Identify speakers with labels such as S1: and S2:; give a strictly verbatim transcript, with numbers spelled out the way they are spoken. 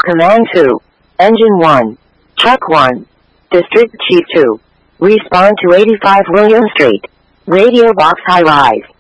S1: Command two. Engine one. Truck one. District Chief two. Respond to eighty-five William Street. Radio Box High Rise.